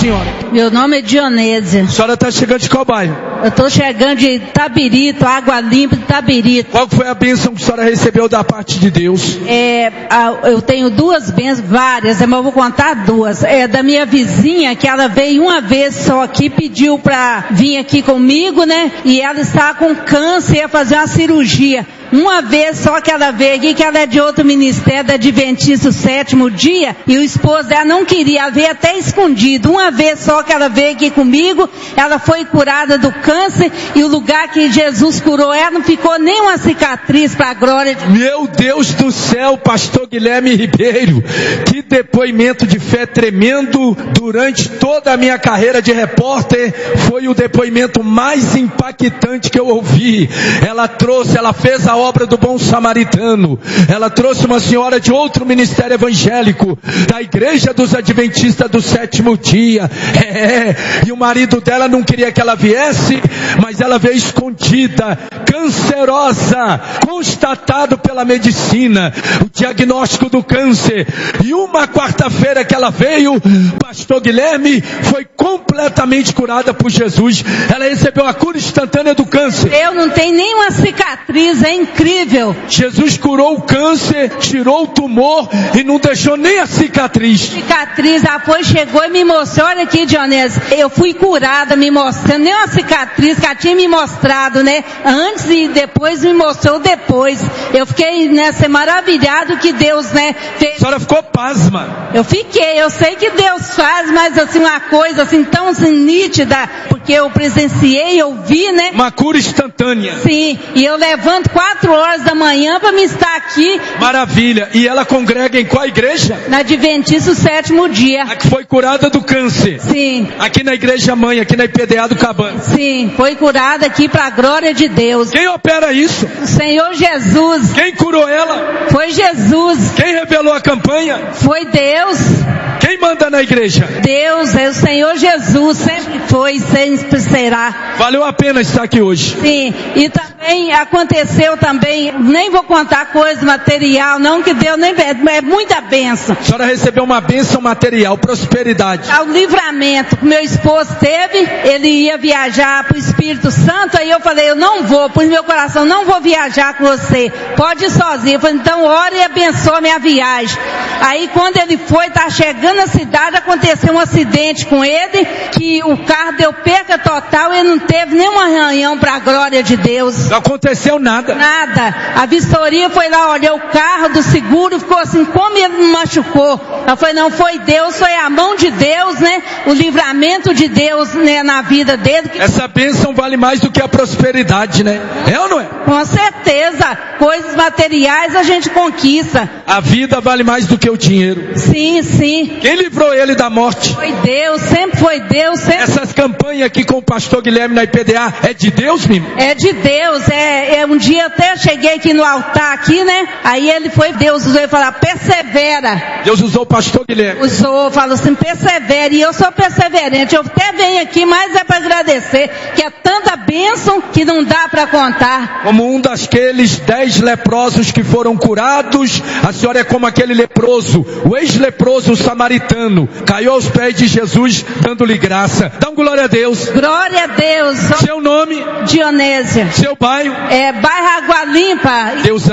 senhora? Meu nome é Dionésia. A senhora está chegando de qual bairro? Eu estou chegando de Itabirito, Água Limpa de Itabirito. Qual foi a bênção que a senhora recebeu da parte de Deus? Eu tenho duas bênçãos, várias, mas eu vou contar duas. Da minha vizinha, que ela veio uma vez só aqui, pediu para vir aqui comigo, né? E ela estava com câncer, ia fazer uma cirurgia. Uma vez só que ela veio aqui, que ela é de outro ministério, da Adventista, o 7º dia, e o esposo dela não queria, ela veio até escondido. Uma vez só que ela veio aqui comigo, ela foi curada do câncer, e o lugar que Jesus curou ela, não ficou nem uma cicatriz para a glória de Deus. Meu Deus do céu, pastor Guilherme Ribeiro, que depoimento de fé tremendo. Durante toda a minha carreira de repórter, foi o depoimento mais impactante que eu ouvi. Ela fez a obra do bom samaritano. Ela trouxe uma senhora de outro ministério evangélico, da igreja dos adventistas do 7º dia. E o marido dela não queria que ela viesse, mas ela veio escondida, cancerosa, constatado pela medicina, o diagnóstico do câncer. E uma quarta-feira que ela veio, pastor Guilherme, foi completamente curada por Jesus. Ela recebeu a cura instantânea do câncer. Eu não tenho nenhuma cicatriz, é incrível. Jesus curou o câncer, tirou o tumor e não deixou nem a cicatriz. Ela foi, chegou e me mostrou, olha aqui, Dionésia, eu fui curada, me mostrando, nem uma cicatriz que ela tinha me mostrado, né? Antes e depois me mostrou depois. Eu fiquei, né, maravilhado que Deus, né, fez. A senhora ficou pasma. Eu sei que Deus faz, mas assim, uma coisa assim, tão assim, nítida, porque eu presenciei, eu vi, né? Uma cura instantânea. Sim, e eu levanto 4 horas da manhã para me estar aqui. Maravilha. E ela congrega em qual igreja? Na Adventista, o 7º dia. A que foi curada do câncer. Sim. Aqui na igreja mãe, aqui na IPDA do Cabana. Sim, foi curada aqui para a glória de Deus. Quem opera isso? O Senhor Jesus. Quem curou ela? Foi Jesus. Quem revelou a campanha? Foi Deus. Quem manda na igreja? Deus, é o Senhor Jesus, sempre foi, sempre será. Valeu a pena estar aqui hoje. Sim, e também aconteceu também, nem vou contar coisa material, não que Deus nem é muita bênção. A senhora recebeu uma bênção material, prosperidade. O livramento que meu esposo teve, ele ia viajar para o Espírito Santo, aí eu falei, eu não vou, pus meu coração, não vou viajar com você, pode ir sozinho. Eu falei, então ora e abençoa minha viagem. Aí quando ele foi, tá chegando na cidade, aconteceu um acidente com ele, que o carro deu perca total, ele não teve nenhum arranhão para a glória de Deus. Não aconteceu nada. Nada. A vistoria foi lá, olhou o carro do seguro, ficou assim, como ele não machucou? Ela foi, não, foi Deus, foi a mão de Deus, né? O livramento de Deus, né, na vida dele. Essa bênção vale mais do que a prosperidade, né? É ou não é? Com certeza. Coisas materiais a gente conquista. A vida vale mais do que o dinheiro. Sim, sim. Quem livrou ele da morte? Foi Deus, sempre foi Deus. Sempre... Essas campanhas aqui com o pastor Guilherme na IPDA, é de Deus, mesmo? É de Deus, um dia até cheguei aqui no altar aqui, né? Aí Deus usou e falou, persevera. Deus usou o pastor Guilherme. Usou, falou assim, persevera, e eu sou perseverante. Eu até venho aqui, mas é para agradecer, que é tanta bênção que não dá para contar. Como um daqueles 10 leprosos que foram curados, a senhora é como aquele leproso, o ex-leproso, o samaritano, caiu aos pés de Jesus, dando-lhe graça. Dá um glória a Deus. Glória a Deus. Seu nome? Dionésia. Seu bairro? Bairro Água Limpa. Deus